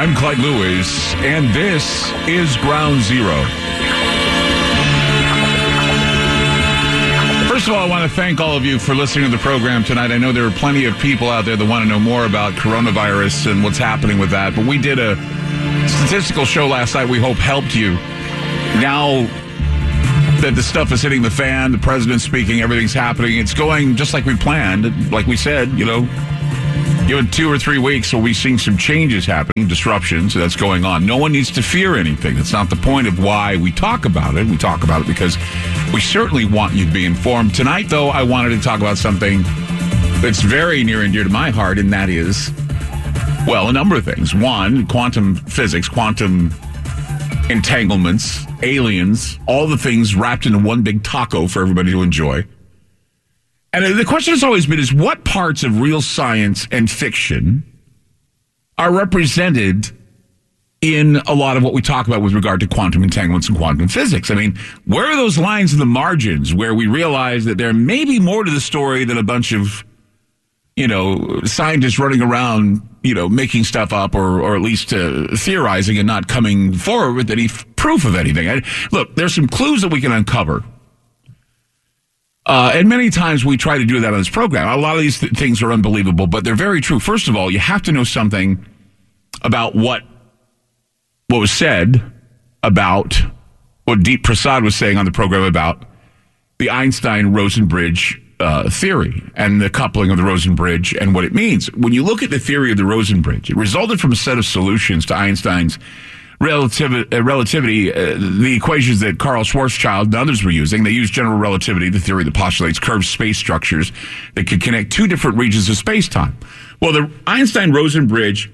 I'm Clyde Lewis, and this is Ground Zero. First of all, I want to thank all of you for listening to the program tonight. I know there are plenty of people out there that want to know more about coronavirus and what's happening with that, but we did a statistical show last night we hope helped you. Now that the stuff is hitting the fan, the president's speaking, everything's happening, it's going just like we planned. Like we said, give it 2 or 3 weeks, we'll be seeing some changes happening, disruptions that's going on. No one needs to fear anything. That's not the point of why we talk about it. We talk about it because we certainly want you to be informed. Tonight, though, I wanted to talk about something that's very near and dear to my heart, and that is, well, a number of things. One, quantum physics, quantum entanglements, aliens, all the things wrapped into one big taco for everybody to enjoy. And the question has always been is what parts of real science and fiction are represented in a lot of what we talk about with regard to quantum entanglements and quantum physics? I mean, where are those lines in the margins where we realize that there may be more to the story than a bunch of, scientists running around, making stuff up or at least theorizing and not coming forward with any proof of anything? Look, there's some clues that we can uncover. And many times we try to do that on this program. A lot of these things are unbelievable, but they're very true. First of all, you have to know something about what was said about what Deep Prasad was saying on the program about the Einstein-Rosen-Bridge theory and the coupling of the Rosen bridge and what it means. When you look at the theory of the Rosen bridge, it resulted from a set of solutions to Einstein's relativity, the equations that Carl Schwarzschild and others were using. They used general relativity, the theory that postulates curved space structures that could connect two different regions of space-time. Well, the Einstein-Rosen bridge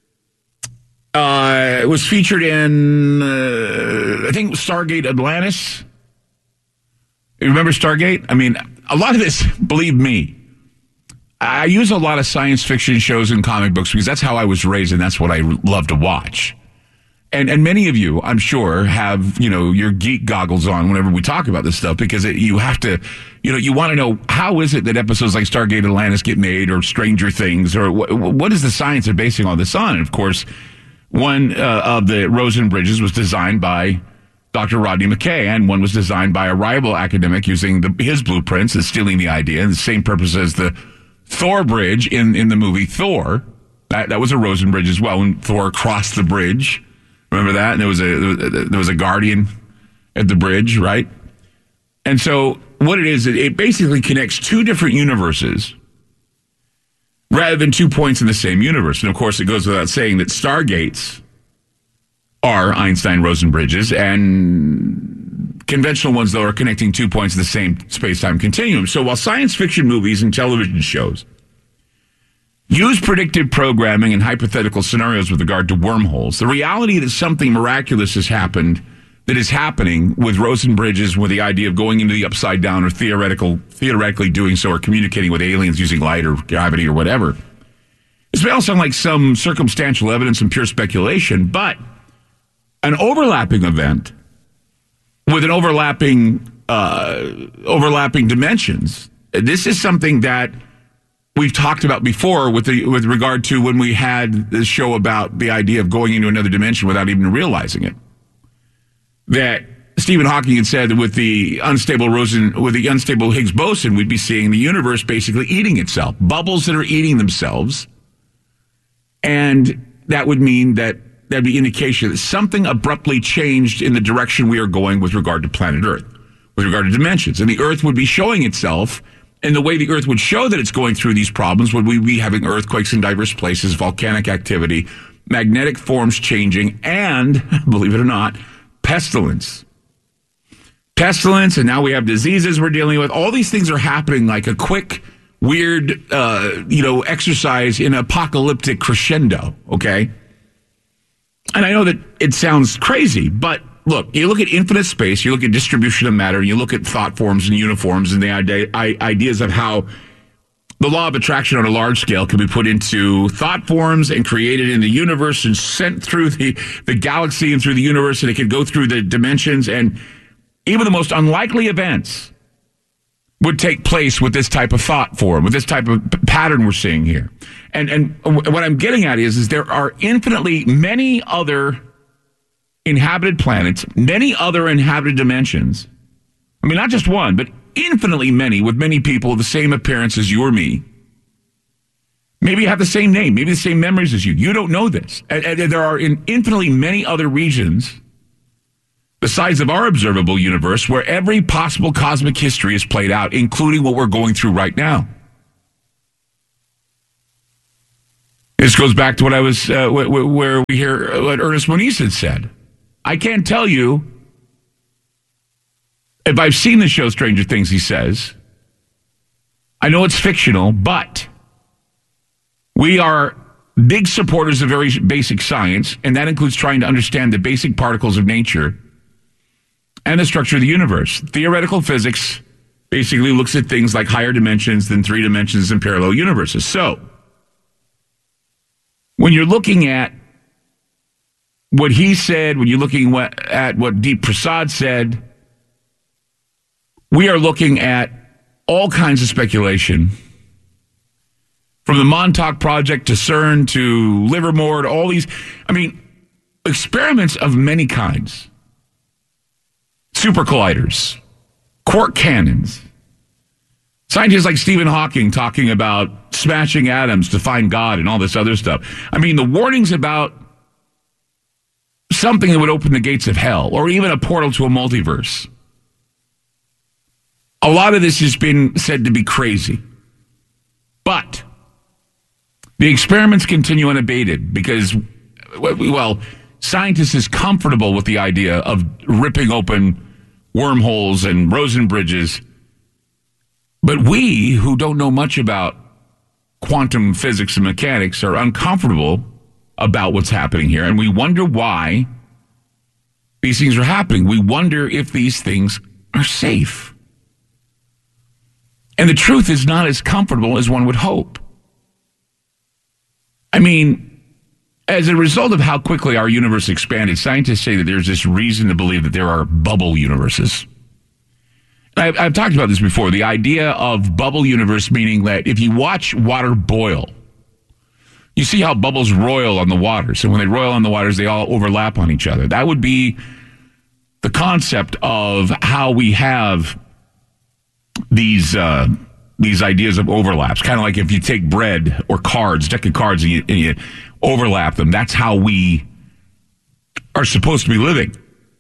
was featured in, I think, Stargate Atlantis. You remember Stargate? I mean, a lot of this, believe me, I use a lot of science fiction shows and comic books because that's how I was raised and that's what I love to watch. And many of you, I'm sure, have, your geek goggles on whenever we talk about this stuff because you have to, you want to know how is it that episodes like Stargate Atlantis get made or Stranger Things or what is the science they're basing all this on? And of course, one of the Rosen bridges was designed by Dr. Rodney McKay, and one was designed by a rival academic using his blueprints and stealing the idea, and the same purpose as the Thor bridge in the movie Thor. That was a Rosen bridge as well, when Thor crossed the bridge. Remember that? And there was a guardian at the bridge, right? And so what it is, it basically connects two different universes rather than 2 points in the same universe. And of course, it goes without saying that Stargates are Einstein-Rosen bridges, and conventional ones, though, are connecting 2 points in the same space-time continuum. So while science fiction movies and television shows use predictive programming and hypothetical scenarios with regard to wormholes, the reality that something miraculous has happened, that is happening with Rosen bridges, with the idea of going into the upside down or theoretically doing so or communicating with aliens using light or gravity or whatever, this may all sound like some circumstantial evidence and pure speculation, but an overlapping event with an overlapping dimensions. This is something that we've talked about before with regard to when we had this show about the idea of going into another dimension without even realizing it. That Stephen Hawking had said that with the unstable Higgs boson, we'd be seeing the universe basically eating itself, bubbles that are eating themselves, and that would mean that that'd be indication that something abruptly changed in the direction we are going with regard to planet Earth, with regard to dimensions. And the Earth would be showing itself, and the way the Earth would show that it's going through these problems would we be having earthquakes in diverse places, volcanic activity, magnetic forms changing, and, believe it or not, pestilence. Pestilence, and now we have diseases we're dealing with. All these things are happening like a quick, weird, exercise in apocalyptic crescendo, okay? And I know that it sounds crazy, but look, you look at infinite space, you look at distribution of matter, you look at thought forms and uniforms and the ideas of how the law of attraction on a large scale can be put into thought forms and created in the universe and sent through the galaxy and through the universe, and it can go through the dimensions, and even the most unlikely events would take place with this type of thought form, with this type of pattern we're seeing here. And what I'm getting at is there are infinitely many other inhabited planets, many other inhabited dimensions. I mean, not just one, but infinitely many, with many people of the same appearance as you or me. Maybe you have the same name, maybe the same memories as you. You don't know this. And there are infinitely many other regions the size of our observable universe where every possible cosmic history is played out, including what we're going through right now. This goes back to what I was, where we hear what Ernest Moniz had said. I can't tell you if I've seen the show Stranger Things, he says. I know it's fictional, but we are big supporters of very basic science, and that includes trying to understand the basic particles of nature and the structure of the universe. Theoretical physics basically looks at things like higher dimensions than 3 dimensions and parallel universes. So, when you're looking at what he said, when you're looking at what Deep Prasad said, we are looking at all kinds of speculation. From the Montauk Project to CERN to Livermore to all these, experiments of many kinds. Super colliders, quark cannons, scientists like Stephen Hawking talking about smashing atoms to find God and all this other stuff. The warnings about something that would open the gates of hell or even a portal to a multiverse. A lot of this has been said to be crazy. But the experiments continue unabated because, well, scientists is comfortable with the idea of ripping open wormholes and Rosen bridges. But we, who don't know much about quantum physics and mechanics, are uncomfortable about what's happening here. And we wonder why these things are happening. We wonder if these things are safe. And the truth is not as comfortable as one would hope. As a result of how quickly our universe expanded, scientists say that there's this reason to believe that there are bubble universes. I've talked about this before. The idea of bubble universe meaning that if you watch water boil, you see how bubbles roil on the water. So when they roil on the waters, they all overlap on each other. That would be the concept of how we have these ideas of overlaps. Kind of like if you take bread or cards, deck of cards, and you overlap them. That's how we are supposed to be living.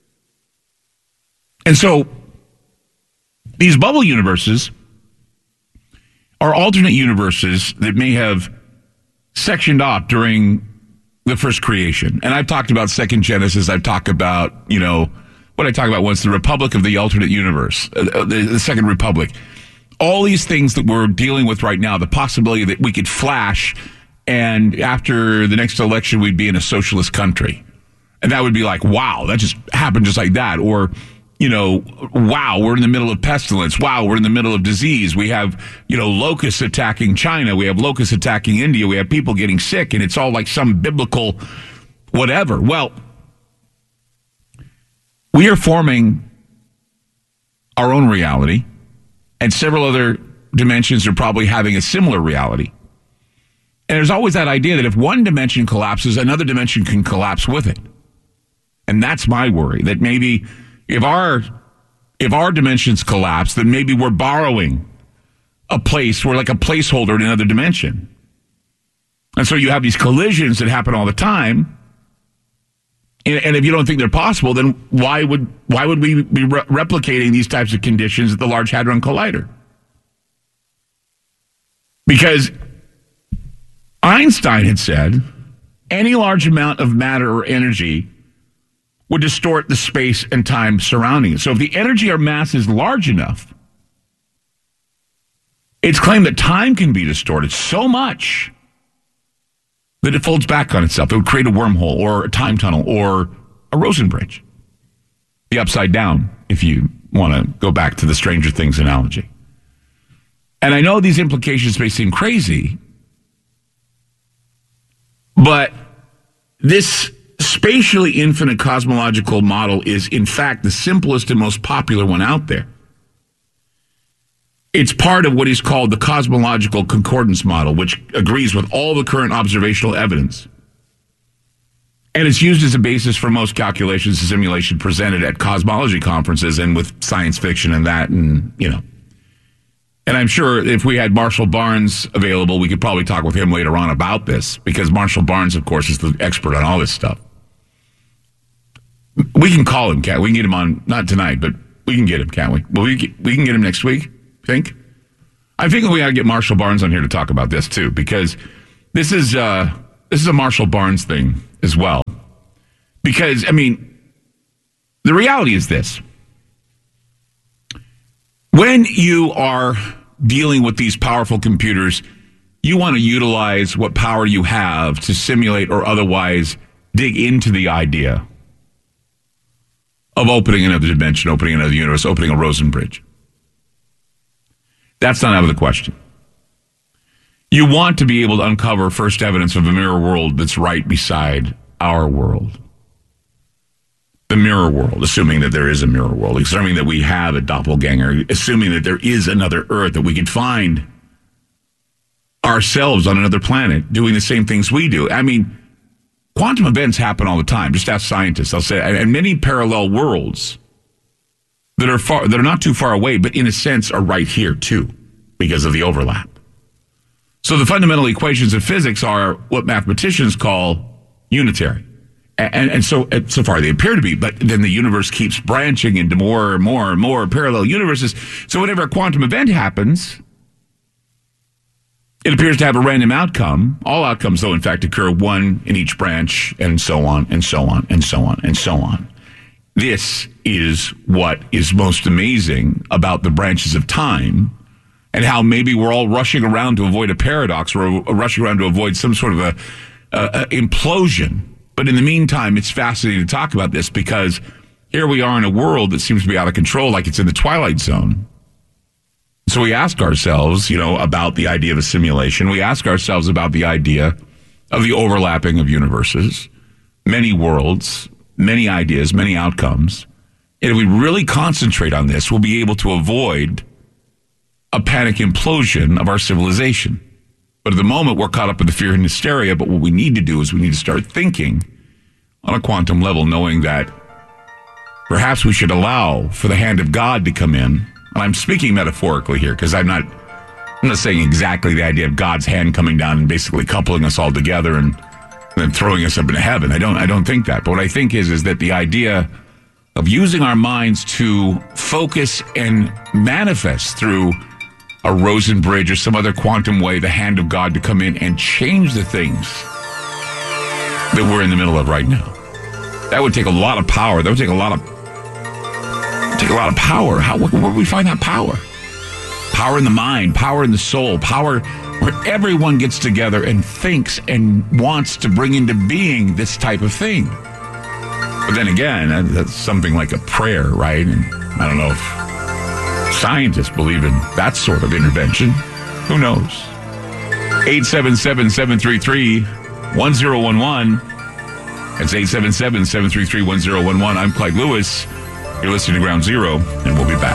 And so these bubble universes are alternate universes that may have sectioned off during the first creation. And I've talked about Second Genesis. I've talked about, what I talked about once, the Republic of the alternate universe, the Second Republic. All these things that we're dealing with right now, the possibility that we could flash and after the next election, we'd be in a socialist country. And that would be like, wow, that just happened just like that. Or, wow, we're in the middle of pestilence. Wow, we're in the middle of disease. We have, locusts attacking China. We have locusts attacking India. We have people getting sick. And it's all like some biblical whatever. Well, we are forming our own reality. And several other dimensions are probably having a similar reality. And there's always that idea that if one dimension collapses, another dimension can collapse with it. And that's my worry, that maybe if our dimensions collapse, then maybe we're borrowing a place, we're like a placeholder in another dimension. And so you have these collisions that happen all the time. And if you don't think they're possible, then why would we be replicating these types of conditions at the Large Hadron Collider? Because Einstein had said any large amount of matter or energy would distort the space and time surrounding it. So if the energy or mass is large enough, it's claimed that time can be distorted so much that it folds back on itself. It would create a wormhole or a time tunnel or a Rosen bridge. The upside down, if you want to go back to the Stranger Things analogy. And I know these implications may seem crazy, but this spatially infinite cosmological model is, in fact, the simplest and most popular one out there. It's part of what is called the cosmological concordance model, which agrees with all the current observational evidence. And it's used as a basis for most calculations and simulation presented at cosmology conferences and with science fiction and that, and, you know. And I'm sure if we had Marshall Barnes available, we could probably talk with him later on about this, because Marshall Barnes, of course, is the expert on all this stuff. We can call him, can't we? We can get him on, not tonight, but we can get him, can't we? Well, we can get him next week, think? I think we ought to get Marshall Barnes on here to talk about this, too, because this is a Marshall Barnes thing as well. Because, I mean, the reality is this. When you are dealing with these powerful computers, you want to utilize what power you have to simulate or otherwise dig into the idea of opening another dimension, opening another universe, opening a Rosen bridge. That's not out of the question. You want to be able to uncover first evidence of a mirror world that's right beside our world. The mirror world, assuming that there is a mirror world, assuming that we have a doppelganger, assuming that there is another Earth, that we could find ourselves on another planet doing the same things we do. I mean, quantum events happen all the time. Just ask scientists. I'll say, and many parallel worlds that are not too far away, but in a sense are right here too, because of the overlap. So the fundamental equations of physics are what mathematicians call unitary. And so far they appear to be, but then the universe keeps branching into more and more and more parallel universes. So whenever a quantum event happens, it appears to have a random outcome. All outcomes, though, in fact, occur one in each branch, and so on, and so on, and so on, and so on. This is what is most amazing about the branches of time, and how maybe we're all rushing around to avoid a paradox, or rushing around to avoid some sort of a implosion. But in the meantime, it's fascinating to talk about this, because here we are in a world that seems to be out of control, like it's in the Twilight Zone. So we ask ourselves, about the idea of a simulation. We ask ourselves about the idea of the overlapping of universes, many worlds, many ideas, many outcomes. And if we really concentrate on this, we'll be able to avoid a panic implosion of our civilization. But at the moment, we're caught up in the fear and hysteria. But what we need to do is we need to start thinking on a quantum level, knowing that perhaps we should allow for the hand of God to come in. And I'm speaking metaphorically here, because I'm not saying exactly the idea of God's hand coming down and basically coupling us all together and then throwing us up into heaven. I don't think that. But what I think is that the idea of using our minds to focus and manifest through a Rosen bridge or some other quantum way, the hand of God to come in and change the things that we're in the middle of right now. That would take a lot of power. That would take a lot of power. Where do we find that power? Power in the mind, power in the soul, power where everyone gets together and thinks and wants to bring into being this type of thing. But then again, that's something like a prayer, right? And I don't know if scientists believe in that sort of intervention. Who knows? 877-733-1011. That's 877-733-1011. I'm Clyde Lewis. You're listening to Ground Zero, and we'll be back.